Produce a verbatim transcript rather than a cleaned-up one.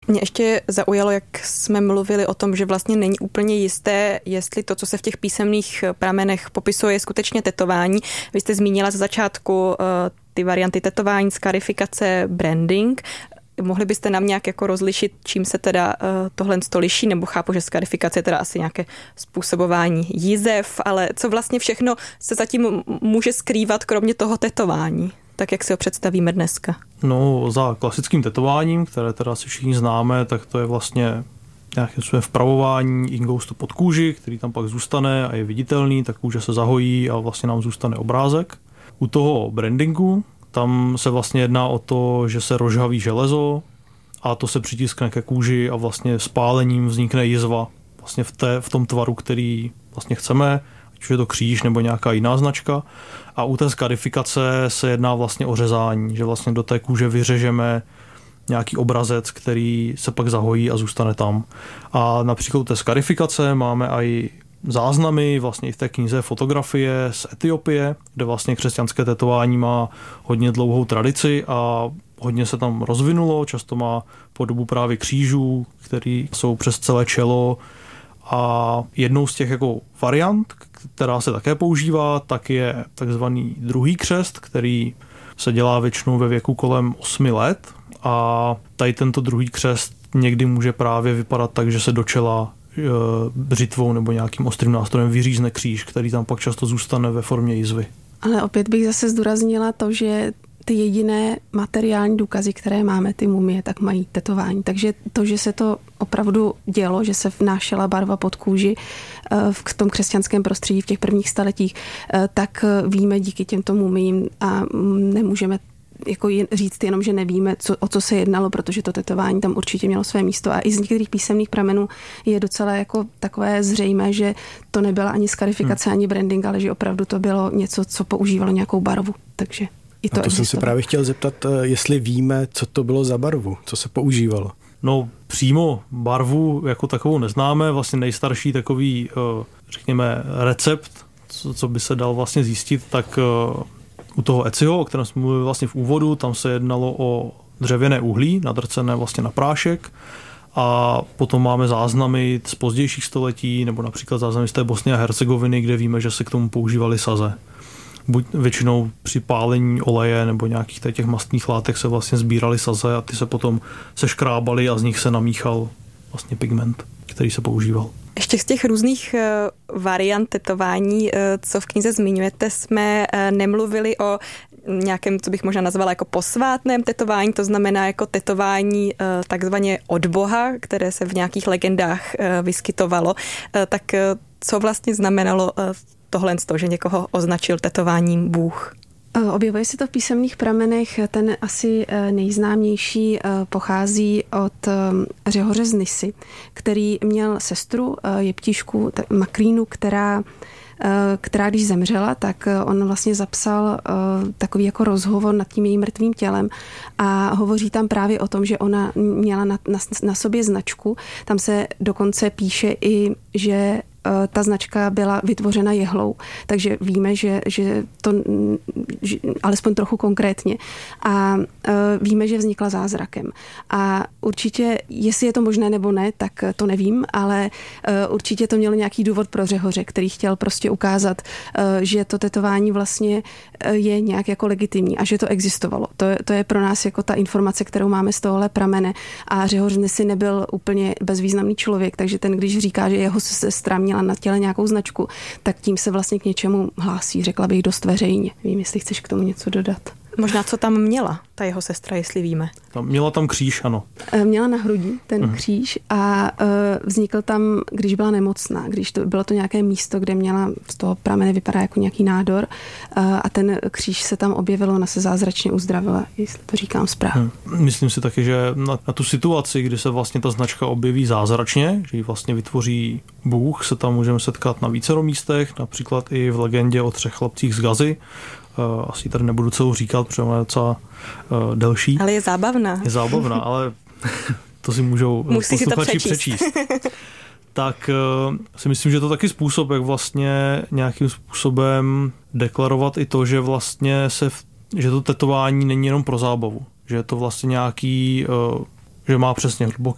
Mě ještě zaujalo, jak jsme mluvili o tom, že vlastně není úplně jisté, jestli to, co se v těch písemných pramenech popisuje, je skutečně tetování. Vy jste zmínila ze začátku uh, ty varianty tetování, skarifikace, branding. Mohli byste nám nějak jako rozlišit, čím se teda uh, tohle liší, nebo chápu, že skarifikace je teda asi nějaké způsobování jízev, ale co vlastně všechno se zatím může skrývat, kromě toho tetování? Tak jak si ho představíme dneska? No, za klasickým tetováním, které teda si všichni známe, tak to je vlastně nějakým způsobem vpravování inkoustu pod kůži, který tam pak zůstane a je viditelný, tak kůže se zahojí a vlastně nám zůstane obrázek. U toho brandingu tam se vlastně jedná o to, že se rozžhaví železo a to se přitiskne ke kůži a vlastně spálením vznikne jizva vlastně v, té, v tom tvaru, který vlastně chceme, ať už je to kříž nebo nějaká jiná značka. A u té skarifikace se jedná vlastně o řezání, že vlastně do té kůže vyřežeme nějaký obrazec, který se pak zahojí a zůstane tam. A například u té skarifikace máme i záznamy vlastně i v té knize fotografie z Etiopie, kde vlastně křesťanské tetování má hodně dlouhou tradici a hodně se tam rozvinulo, často má podobu právě křížů, který jsou přes celé čelo. A jednou z těch jako variant, která se také používá, tak je takzvaný druhý křest, který se dělá většinou ve věku kolem osmi let. A tady tento druhý křest někdy může právě vypadat tak, že se do čela břitvou nebo nějakým ostrým nástrojem vyřízne kříž, který tam pak často zůstane ve formě jizvy. Ale opět bych zase zdůraznila to, že ty jediné materiální důkazy, které máme, ty mumie, tak mají tetování. Takže to, že se to opravdu dělo, že se vnášela barva pod kůži v tom křesťanském prostředí v těch prvních staletích, tak víme díky těmto mumiím a nemůžeme jako říct jenom, že nevíme, co, o co se jednalo, protože to tetování tam určitě mělo své místo. A i z některých písemných pramenů je docela jako takové zřejmé, že to nebyla ani skarifikace, hmm. ani branding, ale že opravdu to bylo něco, co používalo nějakou barvu. Takže i to, to jsem se právě chtěl zeptat, jestli víme, co to bylo za barvu, co se používalo. No přímo barvu jako takovou neznáme, vlastně nejstarší takový, řekněme, recept, co, co by se dal vlastně zjistit, tak u toho eciho, o kterém jsme mluvili vlastně v úvodu, tam se jednalo o dřevěné uhlí, nadrcené vlastně na prášek a potom máme záznamy z pozdějších století, nebo například záznamy z té Bosny a Hercegoviny, kde víme, že se k tomu používaly saze. Buď většinou při pálení oleje nebo nějakých těch mastných látek se vlastně sbíraly saze a ty se potom seškrábaly a z nich se namíchal vlastně pigment, který se používal. Ještě z těch různých variant tetování, co v knize zmiňujete, jsme nemluvili o nějakém, co bych možná nazvala jako posvátném tetování, to znamená jako tetování takzvaně od Boha, které se v nějakých legendách vyskytovalo. Tak co vlastně znamenalo tohle, že někoho označil tetováním Bůh? Objevuje se to v písemných pramenech. Ten asi nejznámější pochází od Řehoře z Nysy, který měl sestru, jeptišku Makrínu, která která když zemřela, tak on vlastně zapsal takový jako rozhovor nad tím jejím mrtvým tělem a hovoří tam právě o tom, že ona měla na, na, na sobě značku. Tam se dokonce píše i, že ta značka byla vytvořena jehlou, takže víme, že, že to že, alespoň trochu konkrétně. A uh, víme, že vznikla zázrakem. A určitě, jestli je to možné nebo ne, tak to nevím, ale uh, určitě to mělo nějaký důvod pro Řehoře, který chtěl prostě ukázat, uh, že to tetování vlastně uh, je nějak jako legitimní a že to existovalo. To, to je pro nás jako ta informace, kterou máme z tohohle pramene. A Řehoř si nebyl úplně bezvýznamný člověk, takže ten, když říká, že jeho sestra měla na těle nějakou značku, tak tím se vlastně k něčemu hlásí, řekla bych dost veřejně. Vím, jestli chceš k tomu něco dodat. Možná co tam měla ta jeho sestra, jestli víme. Tam, měla tam kříž, ano. Měla na hrudi ten mm. kříž a uh, vznikl tam, když byla nemocná, když to bylo to nějaké místo, kde měla z toho pramene vypadá jako nějaký nádor uh, a ten kříž se tam objevil, ona se zázračně uzdravila, jestli to říkám správně. Hmm. Myslím si taky, že na, na tu situaci, kdy se vlastně ta značka objeví zázračně, že ji vlastně vytvoří Bůh, se tam můžeme setkat na vícero místech, například i v legendě o třech chlapcích z Gazy. Asi tady nebudu celou říkat, protože ona je docela uh, delší. Ale je zábavná. Je zábavná, ale to si můžou Musí posluchači si to přečíst. přečíst. Tak uh, si myslím, že je to taky způsob, jak vlastně nějakým způsobem deklarovat i to, že vlastně se, v, že to tetování není jenom pro zábavu. Že je to vlastně nějaký, uh, že má přesně hluboký